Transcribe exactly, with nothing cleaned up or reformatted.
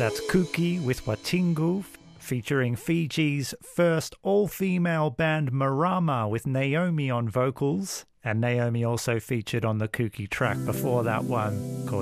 That's Kuki with Watingu, featuring Fiji's first all-female band Marama with Naomi on vocals. And Naomi also featured on the Kuki track before that one called